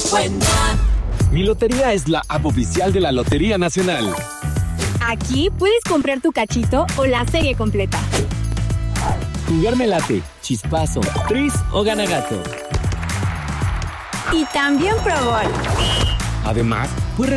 buena. Mi lotería es la app oficial de la Lotería Nacional. Aquí puedes comprar tu cachito o la serie completa. Jugarme late, chispazo, tris o gana gato. Y también Pro Bowl. Además,